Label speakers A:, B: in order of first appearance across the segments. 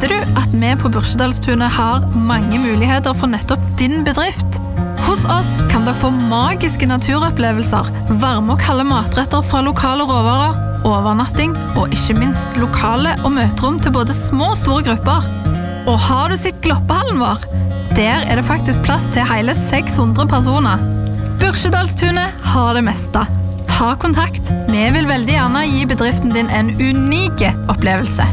A: Visste du at vi på Børsedalstunet har mange muligheter for nettopp din bedrift? Hos oss kan dere få magiske naturopplevelser, varme og kalde matretter fra lokale råvarer, overnatting og ikke minst lokale og møterom til både små og store grupper. Og har du sett Gloppehallen vår? Der det faktisk plass til hele 600 personer. Børsedalstunet har det meste. Ta kontakt. Vi vil veldig gjerne gi bedriften din en unik opplevelse.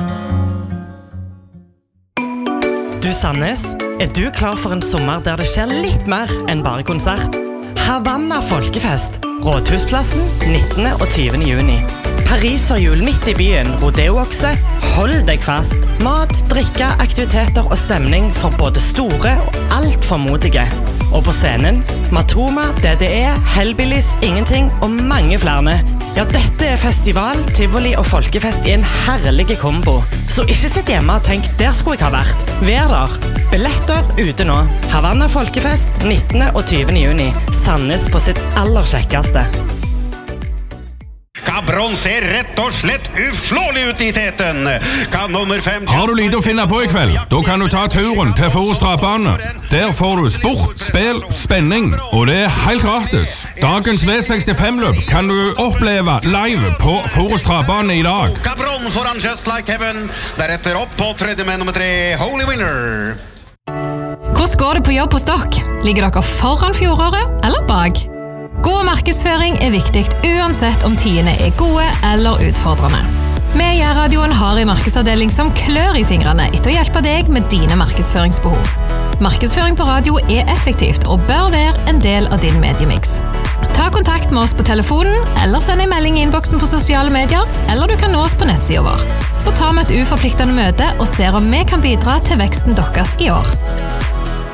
B: Du Sandnes, du klar for en sommer der det skjer litt mer enn bare konsert? Havanna Folkefest, Rådhusplassen, 19. og 20. juni. Pariserhjul midt i byen, rodeookse, hold deg fast. Mat, drikke, aktiviteter og stemning for både store og alt for modige. Og på scenen, Matoma, DDE, Hellbillies, Ingenting og mange flere. Ja, dette festival, tivoli og folkefest i en herlig kombo. Så ikke sitt hjemme og tenk, der skulle jeg ha vært. Vær der. Billetter ute nå. Havanna Folkefest, 19. og 20. juni. Sandnes på sitt aller kjekkeste.
C: Cabron ser rett og slett uslåelig ut i teten. Kan nummer 5...
D: Har du lite å finne på i kveld? Da kan du ta turen til Forus Travbane. Der får du sport, spill, spenning, og det helt gratis. Dagens V65-løp kan du oppleve live på Forus Travbane i dag.
C: Cabron foran Just Like Heaven. Deretter opp på tredje med nummer 3, Holy Winner.
E: Hvordan går det på jobb hos dere? Ligger dere foran fjoråret eller bak? God markedsføring viktig uansett om tidene gode eller utfordrende. Vi i radioen har en markedsavdeling som klør i fingrene etter å hjelpe deg med dine markedsføringsbehov. Markedsføring på radio effektivt og bør være en del av din mediemix. Ta kontakt med oss på telefonen, eller send en melding i innboksen på sosiale medier, eller du kan nå oss på nettsiden vår. Så tar vi et uforpliktende møte og ser om vi kan bidra til veksten deres i år.